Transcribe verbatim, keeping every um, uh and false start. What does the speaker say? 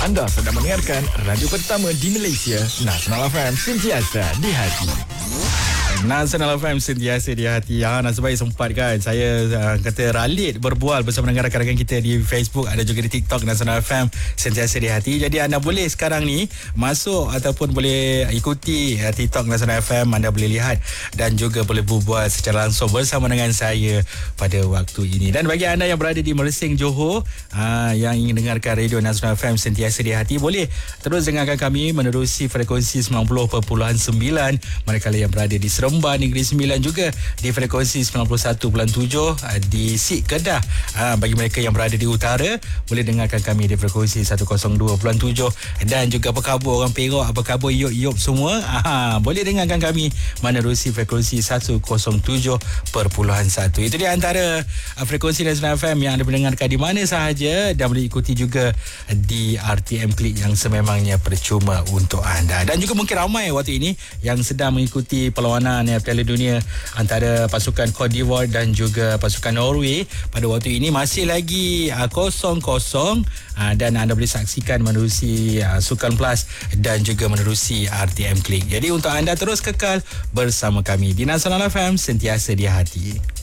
Anda sedang mendengarkan radio pertama di Malaysia, Nasional F M, sentiasa di hati. Nasional F M, sentiasa di hati. Ha, nasib baik sempat kan saya uh, kata ralit berbual bersama dengan rakan-rakan kita di Facebook, ada juga di TikTok Nasional F M, sentiasa di hati. Jadi anda boleh sekarang ni masuk ataupun boleh ikuti uh, TikTok Nasional F M. Anda boleh lihat dan juga boleh berbual secara langsung bersama dengan saya pada waktu ini. Dan bagi anda yang berada di Mersing, Johor, uh, yang ingin dengarkan radio Nasional F M sentiasa di hati, boleh terus dengarkan kami menerusi frekuensi sembilan puluh perpuluhan sembilan. Manakala yang berada di Seremban Negeri Sembilan juga di frekuensi sembilan puluh satu perpuluhan tujuh di Sik Kedah. Ha, bagi mereka yang berada di utara boleh dengarkan kami di frekuensi seratus dua perpuluhan tujuh. Dan juga apa khabar orang Perak, apa khabar Yop-Yop semua, ha, boleh dengarkan kami menerusi frekuensi seratus tujuh perpuluhan satu. Itu dia antara frekuensi Nasional F M yang anda mendengarkan di mana sahaja, dan boleh ikuti juga di R T M Klik yang sememangnya percuma untuk anda. Dan juga mungkin ramai waktu ini yang sedang mengikuti perlawanan ya, Piala Dunia antara pasukan Cote d'Ivoire dan juga pasukan Norway. Pada waktu ini masih lagi uh, kosong kosong, uh, dan anda boleh saksikan menerusi uh, Sukan Plus dan juga menerusi R T M Klik. Jadi untuk anda terus kekal bersama kami di Nasional F M, sentiasa di hati.